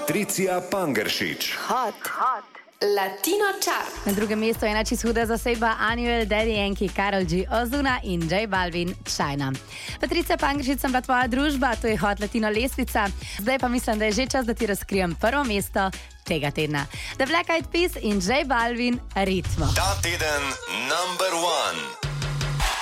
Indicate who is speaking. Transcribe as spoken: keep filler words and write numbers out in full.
Speaker 1: Patricia Pangeršič.
Speaker 2: Hot, hot. Latino čar.
Speaker 3: Na drugem mestu je nači huda zasedba Anuel, Daddy Yankee, Karol G, Ozuna in J Balvin, China. Patricia Pangeršič sem pa tvoja družba, to je Hot Latino lestvica. Zdaj pa mislim, da je že čas, da ti razkrijem prvo mesto tega tedna. The Black Eyed Peas in J Balvin, Ritmo.
Speaker 1: Ta teden number one.